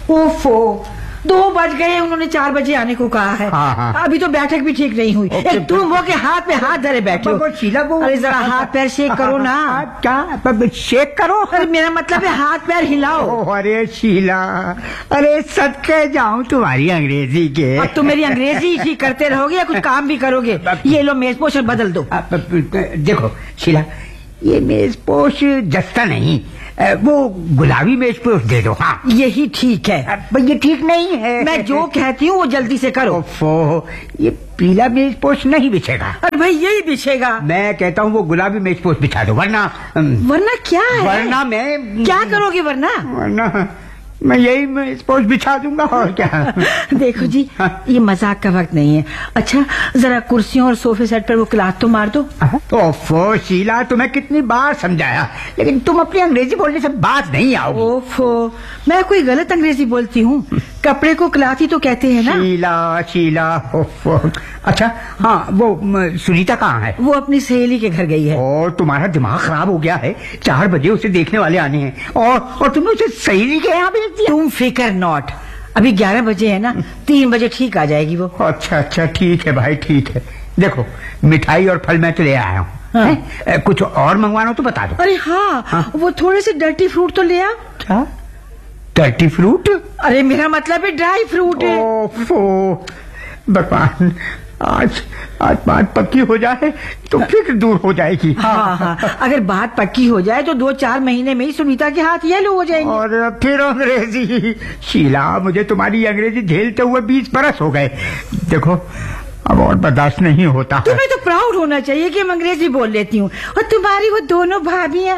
ओफो, 2 बज गए, उन्होंने 4 बजे आने को कहा है। हाँ। अभी तो बैठक भी ठीक नहीं हुई। एक तुम वो के हाथ में हाथ धरे बैठे हो। शीला वो, अरे जरा हाथ पैर शेक करो ना। क्या शेक करो? अरे मेरा मतलब है हाथ पैर हिलाओ। अरे शीला, अरे सदके जाऊं तुम्हारी अंग्रेजी के। अब तुम मेरी अंग्रेजी ही करते रहोगे या कुछ काम भी करोगे? ये लो मेजपोश बदल दो। देखो शीला, ये मेजपोश जस्ता नहीं, वो गुलाबी मेजपोश दे दो। हाँ यही ठीक है। ये ठीक नहीं है। मैं जो कहती हूँ वो जल्दी से करो। ये पीला मेजपोश नहीं बिछेगा। अरे भाई यही बिछेगा। मैं कहता हूँ वो गुलाबी मेजपोश बिछा दो, वरना क्या है? वरना मैं क्या करोगे? वरना मैं यही मेजपोश बिछा दूंगा और क्या। देखो जी, ये मजाक का वक्त नहीं है। अच्छा जरा कुर्सियों और सोफे सेट पर वो क्लॉथ तो मार दो। ओफो शीला, तुम्हें कितनी बार समझाया, लेकिन तुम अपनी अंग्रेजी बोलने से बात नहीं आओगी। ओफो, मैं कोई गलत अंग्रेजी बोलती हूँ? कपड़े को क्लॉथ ही तो कहते हैं ना। शीला ओफो। अच्छा हाँ, वो सुनीता कहाँ है? वो अपनी सहेली के घर गई है। और तुम्हारा दिमाग खराब हो गया है, 4 बजे उसे देखने वाले आने हैं और तुमने उसे सहेली के यहाँ भेज दिया। तुम फिकर नॉट, अभी 11 बजे है ना, 3 बजे ठीक आ जाएगी वो। अच्छा ठीक है भाई, ठीक है। देखो मिठाई और फल मैं तो ले आया हूँ। हाँ? कुछ और मंगवाना हो तो बता दो। अरे हाँ, वो थोड़े से डर्टी फ्रूट तो ले आ। क्या डर्टी फ्रूट? अरे मेरा मतलब है ड्राई फ्रूट है। ओफो भगवान, आज बात पक्की हो जाए तो फिक्र दूर हो जाएगी। हाँ, अगर बात पक्की हो जाए तो 2-4 महीने में ही सुनीता के हाथ येलो हो जाएंगे। और फिर अंग्रेजी। शीला, मुझे तुम्हारी अंग्रेजी झेलते हुए 20 बरस हो गए। देखो अब और बर्दाश्त नहीं होता। तुम्हें तो प्राउड होना चाहिए कि मैं अंग्रेजी बोल लेती हूँ। और तुम्हारी वो दोनों भाभियाँ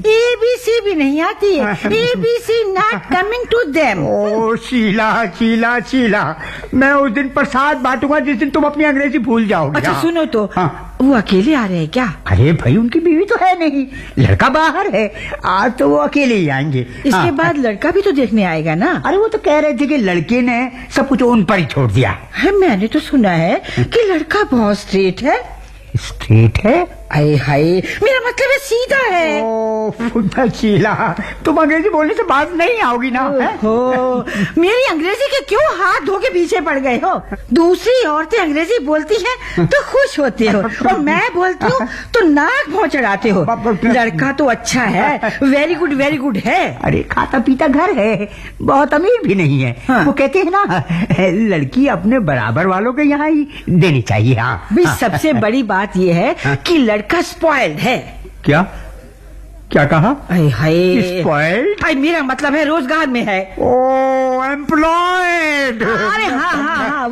ABC भी नहीं आती है। ABC not coming to them. ओ शीला, मैं उस दिन प्रसाद बांटूंगा जिस दिन तुम अपनी अंग्रेजी भूल जाओगे। अच्छा सुनो तो, वो अकेले आ रहे हैं क्या? अरे भाई उनकी बीवी तो है नहीं, लड़का बाहर है, आज तो वो अकेले ही आएंगे। इसके बाद लड़का भी तो देखने आएगा ना। अरे वो तो कह रहे थे कि लड़के ने सब कुछ उन पर ही छोड़ दिया है। मैंने तो सुना है कि लड़का बहुत स्ट्रेट है। स्ट्रेट है? हाय हाय, मेरा मतलब है सीधा है। ओ शीला, तुम अंग्रेजी बोलने से बात नहीं आओगी ना। हो मेरी अंग्रेजी के क्यों हाथ धो के पीछे पड़ गए हो? दूसरी औरतें अंग्रेजी बोलती हैं तो खुश होते हो, और मैं बोलती हूँ तो नाक भौं चढ़ाते हो। लड़का तो अच्छा है, वेरी गुड है। अरे खाता पीता घर है, बहुत अमीर भी नहीं है। वो कहते हैं ना, लड़की अपने बराबर वालों के यहाँ ही देनी चाहिए। हाँ सबसे बड़ी बात यह है कि लड़का स्पॉइल्ड है। क्या कहा? स्पॉइल्ड? मेरा मतलब है रोजगार में है। ओ एम्प्लॉयड। अरे हाँ,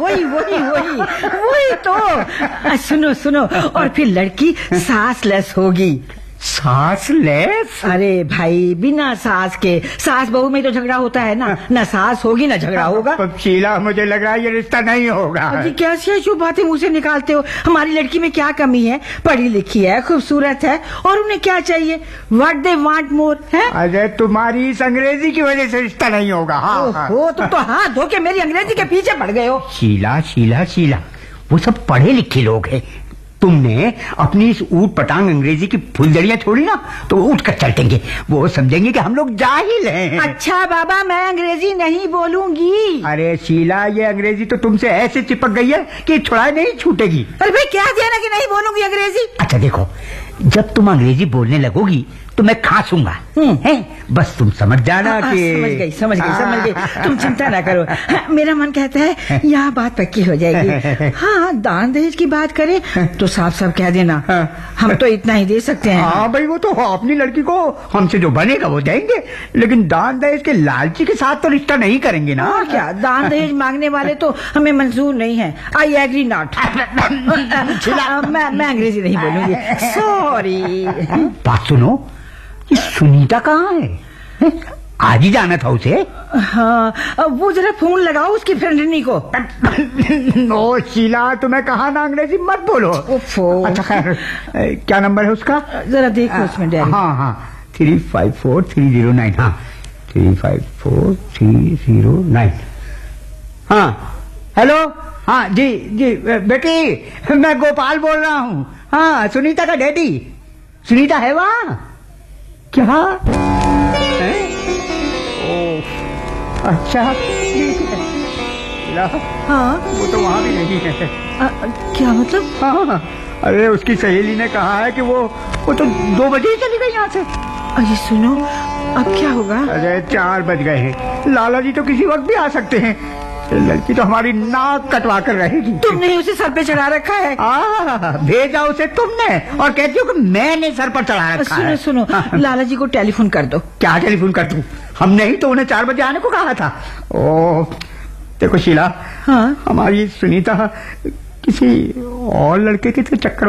वही तो। सुनो, और फिर लड़की सासलेस होगी। सासलेस? अरे भाई, बिना सास के। सास बहू में तो झगड़ा होता है ना सास होगी ना झगड़ा होगा। शीला, मुझे लग रहा है ये रिश्ता नहीं होगा। कैसी जो बातें मुंह से निकालते हो? हमारी लड़की में क्या कमी है? पढ़ी लिखी है, खूबसूरत है, और उन्हें क्या चाहिए? व्हाट दे वांट मोर है। अरे तुम्हारी इस अंग्रेजी की वजह से रिश्ता नहीं होगा। हो तुम तो हाथ धो के मेरी अंग्रेजी के पीछे पड़ गए हो। शीला, वो सब पढ़े लिखे लोग हैं। तुमने अपनी इस ऊट पटांग अंग्रेजी की फुलझड़ियां छोड़ी ना, तो वो उठ कर चल देंगे। वो समझेंगे कि हम लोग जाहिल हैं। अच्छा बाबा, मैं अंग्रेजी नहीं बोलूंगी। अरे शीला, ये अंग्रेजी तो तुमसे ऐसे चिपक गई है कि छुड़ाए नहीं छूटेगी। अरे भाई, क्या दिया ना कि नहीं बोलूंगी अंग्रेजी। अच्छा देखो, जब तुम अंग्रेजी बोलने लगोगी तो मैं खांसूंगा। बस तुम समझ जाना कि समझ गई। तुम चिंता ना करो। मेरा मन कहता है यहाँ बात पक्की हो जाएगी। हाँ, दान दहेज की बात करें तो साफ कह देना। हम तो इतना ही दे सकते हैं। हाँ भाई, वो तो अपनी लड़की को हमसे जो बनेगा वो देंगे, लेकिन दान दहेज के लालची के साथ तो रिश्ता नहीं करेंगे ना। और क्या, दान दहेज मांगने वाले तो हमें मंजूर नहीं है। I agree not. मैं अंग्रेजी नहीं बोलूंगी, सॉरी। बात सुनो, सुनीता कहाँ है? आज ही जाना था उसे। हाँ, वो जरा फोन लगाओ उसकी फ्रेंडनी को। ओ शीला, तुम्हें कहा ना अंग्रेजी मत बोलो। अच्छा खैर, क्या नंबर है उसका? जरा देखो उसमें डायरी। हाँ 354309। हाँ 354309। हाँ हेलो। हाँ जी बेटी, मैं गोपाल बोल रहा हूँ। हाँ, सुनीता का डैडी। सुनीता है वहाँ? क्या? अच्छा ठीक है। शीला, हाँ वो तो वहाँ भी नहीं है। क्या मतलब? हाँ, अरे उसकी सहेली ने कहा है कि वो तो 2 बजे ही चली गई यहाँ से। अरे सुनो, अब क्या होगा? अरे 4 बज गए हैं, लाला जी तो किसी वक्त भी आ सकते हैं। ये लड़की तो हमारी नाक कटवा कर रहेगी। तुमने ही उसे सर पे चढ़ा रखा है। भेजा उसे तुमने और कहती हो कि मैंने सर पर चढ़ा रखा है। सुनो, लाला जी को टेलीफोन कर दो। क्या टेलीफोन कर दूं? हमने ही तो उन्हें 4 बजे आने को कहा था। ओ देखो शीला, हाँ? हमारी सुनीता किसी और लड़के के तो चक्कर